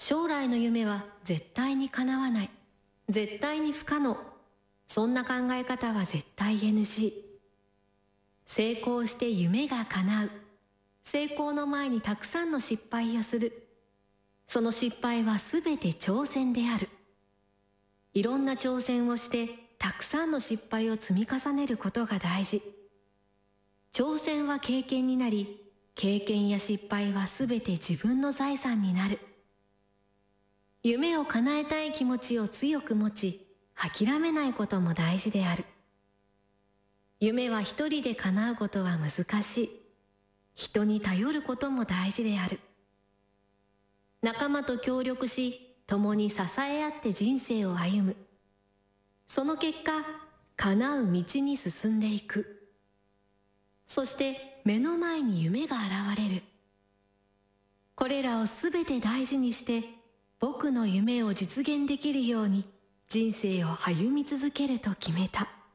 将来の夢は絶対に叶わない。絶対に不可能。そんな考え方は絶対 NG。成功して夢が叶う。成功の前にたくさんの失敗をする。その失敗はすべて挑戦である。いろんな挑戦をしてたくさんの失敗を積み重ねることが大事。挑戦は経験になり、経験や失敗はすべて自分の財産になる。夢を叶えたい気持ちを強く持ち、諦めないことも大事である。夢は一人で叶うことは難しい。人に頼ることも大事である。仲間と協力し、共に支え合って人生を歩む。その結果、叶う道に進んでいく。そして目の前に夢が現れる。これらをすべて大事にして、僕の夢を実現できるように人生を歩み続けると決めた。